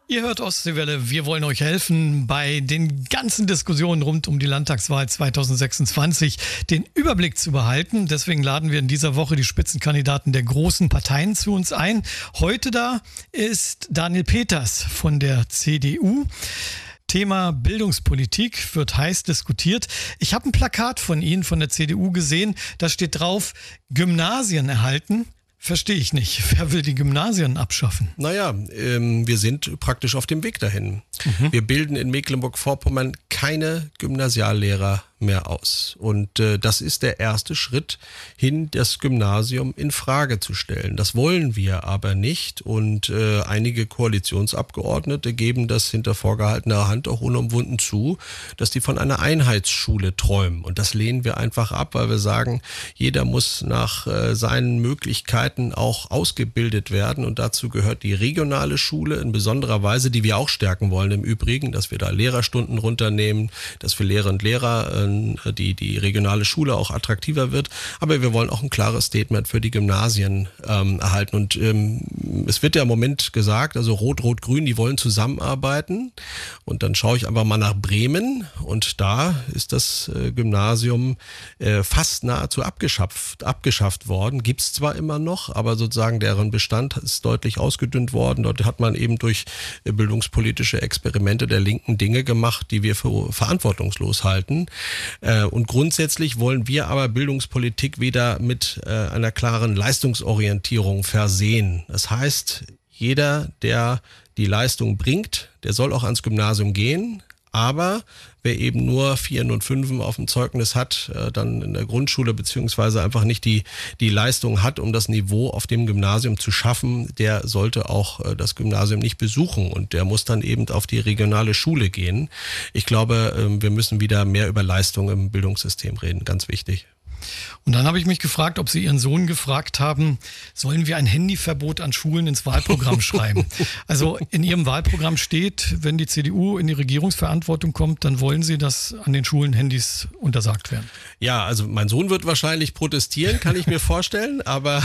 Ihr hört Ostseewelle, wir wollen euch helfen bei den ganzen Diskussionen rund um die Landtagswahl 2026 den Überblick zu behalten. Deswegen laden wir in dieser Woche die Spitzenkandidaten der großen Parteien zu uns ein. Heute da ist Daniel Peters von der CDU. Thema Bildungspolitik wird heiß diskutiert. Ich habe ein Plakat von Ihnen von der CDU gesehen, da steht drauf, Gymnasien erhalten. Verstehe ich nicht. Wer will die Gymnasien abschaffen? Naja, wir sind praktisch auf dem Weg dahin. Wir bilden in Mecklenburg-Vorpommern keine Gymnasiallehrer mehr aus. Und das ist der erste Schritt hin, das Gymnasium in Frage zu stellen. Das wollen wir aber nicht. Und einige Koalitionsabgeordnete geben das hinter vorgehaltener Hand auch unumwunden zu, dass die von einer Einheitsschule träumen. Und das lehnen wir einfach ab, weil wir sagen, jeder muss nach seinen Möglichkeiten auch ausgebildet werden. Und dazu gehört die regionale Schule in besonderer Weise, die wir auch stärken wollen im Übrigen, dass wir da Lehrerstunden runternehmen, dass wir Lehrer und Lehrer die regionale Schule auch attraktiver wird. Aber wir wollen auch ein klares Statement für die Gymnasien erhalten. Und es wird ja im Moment gesagt, also Rot-Rot-Grün, die wollen zusammenarbeiten. Und dann schaue ich einfach mal nach Bremen. Und da ist das Gymnasium fast nahezu abgeschafft worden. Gibt es zwar immer noch, aber sozusagen deren Bestand ist deutlich ausgedünnt worden. Dort hat man eben durch bildungspolitische Experimente der Linken Dinge gemacht, die wir für verantwortungslos halten. Und grundsätzlich wollen wir aber Bildungspolitik wieder mit einer klaren Leistungsorientierung versehen. Das heißt, jeder, der die Leistung bringt, der soll auch ans Gymnasium gehen. Aber wer eben nur 4 und 5 auf dem Zeugnis hat, dann in der Grundschule beziehungsweise einfach nicht die Leistung hat, um das Niveau auf dem Gymnasium zu schaffen, der sollte auch das Gymnasium nicht besuchen und der muss dann eben auf die regionale Schule gehen. Ich glaube, wir müssen wieder mehr über Leistung im Bildungssystem reden, ganz wichtig. Und dann habe ich mich gefragt, ob Sie Ihren Sohn gefragt haben, sollen wir ein Handyverbot an Schulen ins Wahlprogramm schreiben? Also in Ihrem Wahlprogramm steht, wenn die CDU in die Regierungsverantwortung kommt, dann wollen Sie, dass an den Schulen Handys untersagt werden. Ja, also mein Sohn wird wahrscheinlich protestieren, kann ich mir vorstellen, aber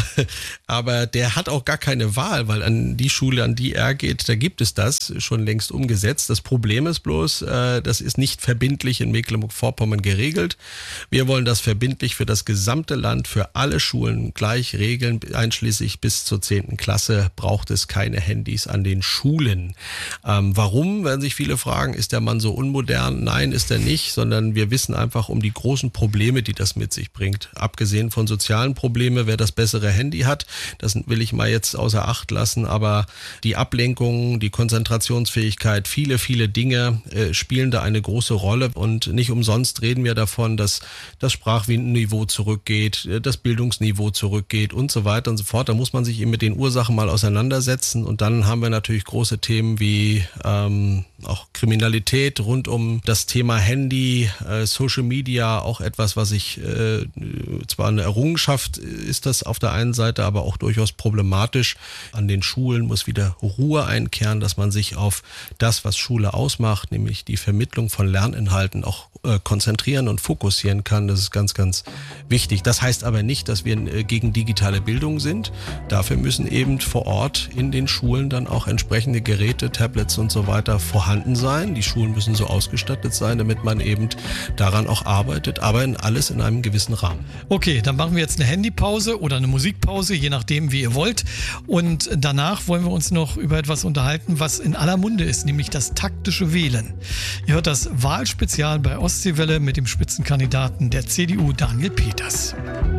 der hat auch gar keine Wahl, weil an die Schule, an die er geht, da gibt es das schon längst umgesetzt. Das Problem ist bloß, das ist nicht verbindlich in Mecklenburg-Vorpommern geregelt. Wir wollen das verbindlich für das gesamte Land, für alle Schulen gleich regeln, einschließlich bis zur 10. Klasse braucht es keine Handys an den Schulen. Warum, werden sich viele fragen, ist der Mann so unmodern? Nein, ist er nicht, sondern wir wissen einfach um die großen Probleme, die das mit sich bringt. Abgesehen von sozialen Problemen, wer das bessere Handy hat, das will ich mal jetzt außer Acht lassen, aber die Ablenkung, die Konzentrationsfähigkeit, viele, viele Dinge spielen da eine große Rolle und nicht umsonst reden wir davon, dass das Sprachniveau zurückgeht, das Bildungsniveau zurückgeht und so weiter und so fort. Da muss man sich eben mit den Ursachen mal auseinandersetzen und dann haben wir natürlich große Themen wie auch Kriminalität rund um das Thema Handy, Social Media, auch etwas, was ich zwar eine Errungenschaft ist das auf der einen Seite, aber auch durchaus problematisch. An den Schulen muss wieder Ruhe einkehren, dass man sich auf das, was Schule ausmacht, nämlich die Vermittlung von Lerninhalten auch konzentrieren und fokussieren kann. Das ist ganz, ganz wichtig. Das heißt aber nicht, dass wir gegen digitale Bildung sind. Dafür müssen eben vor Ort in den Schulen dann auch entsprechende Geräte, Tablets und so weiter vorhanden sein. Die Schulen müssen so ausgestattet sein, damit man eben daran auch arbeitet, aber alles in einem gewissen Rahmen. Okay, dann machen wir jetzt eine Handypause oder eine Musikpause, je nachdem, wie ihr wollt. Und danach wollen wir uns noch über etwas unterhalten, was in aller Munde ist, nämlich das taktische Wählen. Ihr hört das Wahlspezial bei Ostseewelle mit dem Spitzenkandidaten der CDU, Daniel Peters.